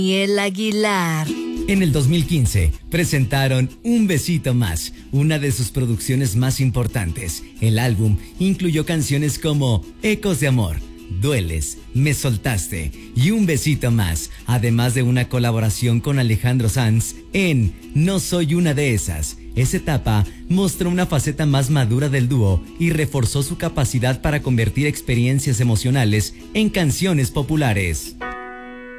Daniel Aguilar. En el 2015 presentaron Un Besito Más, una de sus producciones más importantes. El álbum incluyó canciones como Ecos de Amor, Dueles, Me Soltaste y Un Besito Más, además de una colaboración con Alejandro Sanz en No Soy Una de Esas. Esa etapa mostró una faceta más madura del dúo y reforzó su capacidad para convertir experiencias emocionales en canciones populares.